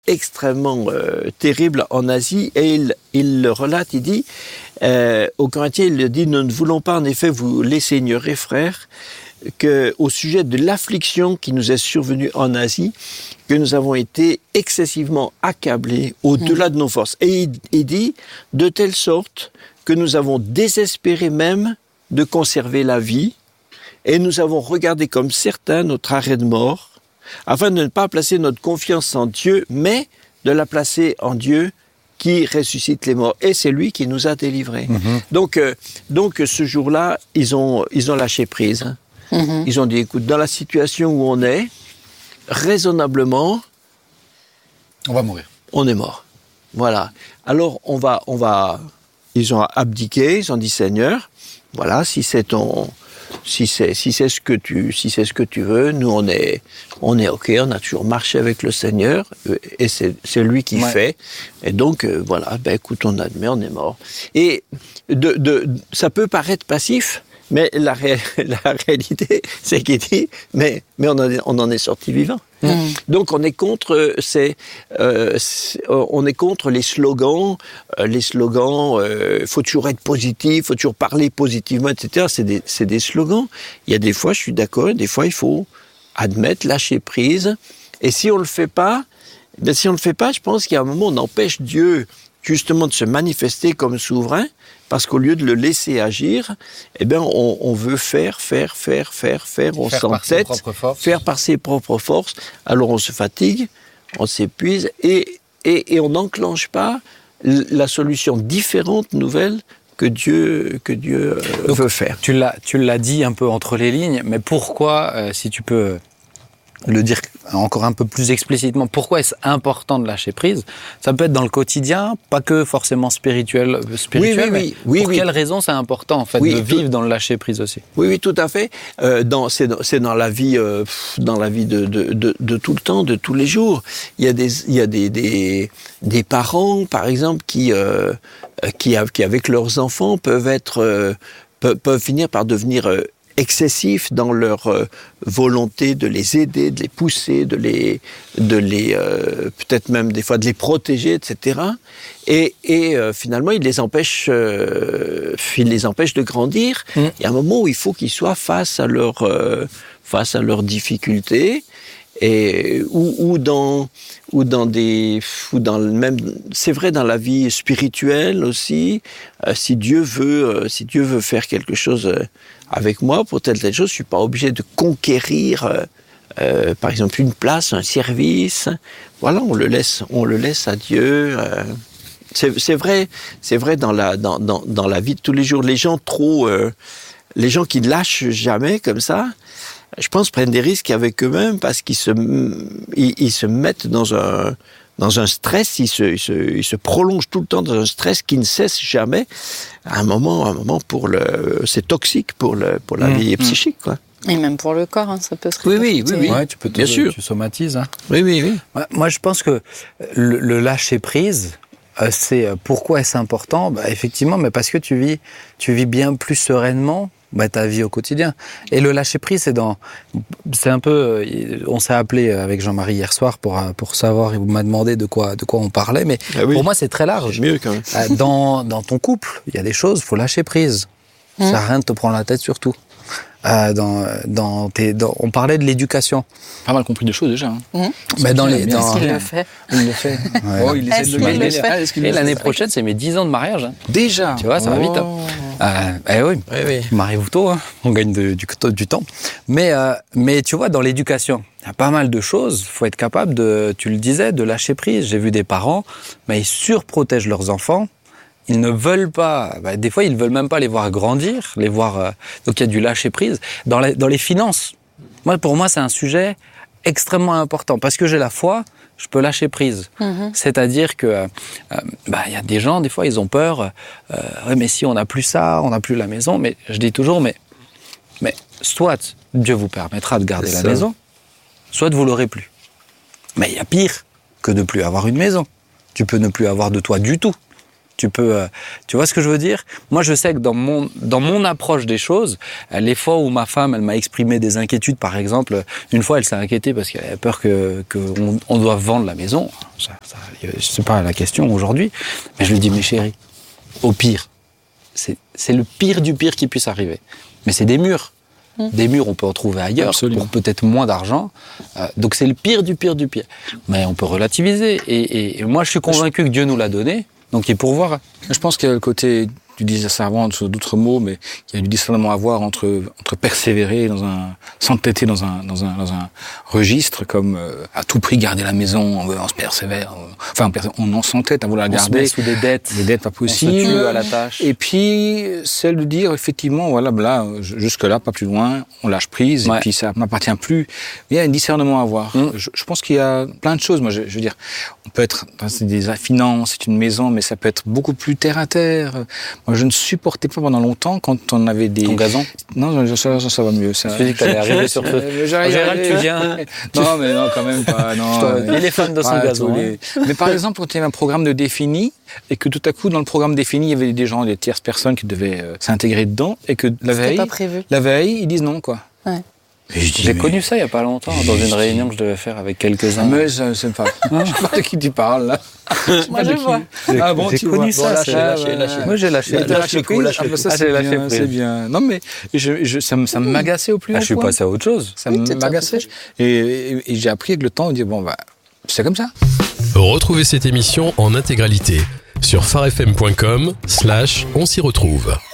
extrêmement terrible en Asie, et il le relate, il dit, aux Corinthiens, il le dit, nous ne voulons pas en effet vous laisser ignorer, frères, qu'au sujet de l'affliction qui nous est survenue en Asie, que nous avons été excessivement accablés au-delà de nos forces. Et il dit, de telle sorte que nous avons désespéré même de conserver la vie, et nous avons regardé comme certain notre arrêt de mort, afin de ne pas placer notre confiance en Dieu, mais de la placer en Dieu qui ressuscite les morts. Et c'est lui qui nous a délivrés. Donc ce jour-là, ils ont lâché prise. Ils ont dit, écoute, dans la situation où on est, raisonnablement, on va mourir. On est mort. Voilà. Alors ils ont abdiqué, ils ont dit, Seigneur, voilà, si c'est ce que tu veux, nous on est ok, on a toujours marché avec le Seigneur, et c'est lui qui fait, et donc voilà, écoute, on admet, on est mort. Et ça peut paraître passif, mais la réalité, c'est qu'il dit, mais on en est sorti vivant. Donc on est contre les slogans. Faut toujours être positif, faut toujours parler positivement, etc. C'est des slogans. Il y a des fois, je suis d'accord, des fois il faut admettre, lâcher prise. Et si on le fait pas, je pense qu'il y a un moment où on empêche Dieu justement de se manifester comme souverain, parce qu'au lieu de le laisser agir, on veut faire, on s'entête, faire par ses propres forces. Alors on se fatigue, on s'épuise, et on n'enclenche pas la solution différente, nouvelle, que Dieu veut faire. Tu l'as dit un peu entre les lignes, mais pourquoi, si tu peux le dire encore un peu plus explicitement, pourquoi est-ce important de lâcher prise? Ça peut être dans le quotidien, pas que forcément spirituel, mais pour quelle raison c'est important en fait de vivre dans le lâcher prise aussi? Oui, tout à fait. C'est dans la vie, de tout le temps, de tous les jours. Il y a des parents, par exemple, qui avec leurs enfants peuvent finir par devenir excessifs dans leur volonté de les aider, de les pousser, de les peut-être même des fois de les protéger, etc. Et finalement, ils les empêchent de grandir. Il y a un moment où il faut qu'ils soient face à leurs difficultés. Et c'est vrai dans la vie spirituelle aussi, si Dieu veut faire quelque chose avec moi pour telle chose, je suis pas obligé de conquérir par exemple une place, un service. Voilà, on le laisse à Dieu. C'est vrai dans la vie de tous les jours. Les gens qui ne lâchent jamais comme ça, je pense, prennent des risques avec eux-mêmes parce qu'ils se mettent dans un stress, ils se prolongent tout le temps dans un stress qui ne cesse jamais. À un moment, c'est toxique pour la vie psychique, quoi. Et même pour le corps, ça peut se répéter. Oui. Ouais, bien sûr. Tu somatises. Hein. Oui. Moi, je pense que le lâcher prise, c'est pourquoi est-ce important ? Effectivement, mais parce que tu vis bien plus sereinement ta vie au quotidien. Et le lâcher prise, c'est un peu, on s'est appelé avec Jean-Marie hier soir pour savoir, il m'a demandé de quoi on parlait, mais pour moi c'est très large. C'est mieux quand même. Dans ton couple, il y a des choses, faut lâcher prise. Ça sert à rien de te prendre la tête sur tout. On parlait de l'éducation. Pas mal compris des choses déjà. Est-ce qu'il le fait ? Il le fait. Ouais. Oh, il essaie de le faire. Et l'année prochaine, c'est mes 10 ans de mariage. Hein. Déjà. Tu vois, ça va vite. Oui. Je marie tôt, on gagne du temps. Mais tu vois, dans l'éducation, il y a pas mal de choses. Il faut être capable tu le disais, de lâcher prise. J'ai vu des parents, mais ils surprotègent leurs enfants. Ils ne veulent pas, des fois ils ne veulent même pas les voir grandir, donc il y a du lâcher prise. Dans les finances, pour moi c'est un sujet extrêmement important, parce que j'ai la foi, je peux lâcher prise. C'est-à-dire que y a des gens, des fois ils ont peur, mais si on n'a plus ça, on n'a plus la maison, mais je dis toujours, mais soit Dieu vous permettra de garder la maison, soit vous l'aurez plus. Mais il y a pire que de ne plus avoir une maison. Tu peux ne plus avoir de toit du tout. Tu vois ce que je veux dire? Moi, je sais que dans mon approche des choses, les fois où ma femme, elle m'a exprimé des inquiétudes, par exemple, une fois, elle s'est inquiétée parce qu'elle avait peur qu'on doive vendre la maison. C'est pas la question aujourd'hui. Mais je lui dis, mais chérie, au pire, c'est le pire du pire qui puisse arriver. Mais c'est des murs. Des murs, on peut en trouver ailleurs. Absolument. Pour peut-être moins d'argent. Donc c'est le pire du pire du pire. Mais on peut relativiser. Et moi, je suis convaincu que Dieu nous l'a donné. Donc il est pour voir. Je pense qu'il y a le côté, tu disais ça avant, d'autres mots, mais il y a du discernement à avoir entre persévérer s'entêter dans un registre, comme à tout prix garder la maison, on se persévère, on en s'entête à vouloir la garder. On se met sous des dettes pas possibles. On se tue à la tâche. Et puis, celle de dire, effectivement, voilà, là, jusque-là, pas plus loin, on lâche prise, et puis ça m'appartient plus. Mais il y a un discernement à avoir. Je pense qu'il y a plein de choses. Moi, je veux dire, on peut être, c'est des finances, c'est une maison, mais ça peut être beaucoup plus terre à terre. Moi, je ne supportais pas pendant longtemps quand on avait des... Ton gazon? Non, ça va mieux. Ça. Tu dis que t'allais arriver sur ce... Gérald, tu viens... Non, mais non, quand même pas. Non, il est fan de son gazon. Mais par exemple, quand il y avait un programme de défini, et que tout à coup, dans le programme défini, il y avait des gens, des tierces personnes qui devaient s'intégrer dedans, et que la veille, ils disent non, quoi. Ouais. J'ai connu ça il y a pas longtemps, dans une réunion que je devais faire avec quelques-uns. Mais je sais pas. Je sais pas de qui tu parles, là. Moi, je vois. Ah bon, j'ai connu ça. Lâché. Moi, j'ai lâché. C'est bien. Non, mais ça m'agaçait au plus haut point. Je suis passé à autre chose. Ça m'agaçait. Et j'ai appris avec le temps, on dit, bon, c'est comme ça. Retrouvez cette émission en intégralité sur farfm.com/on s'y retrouve.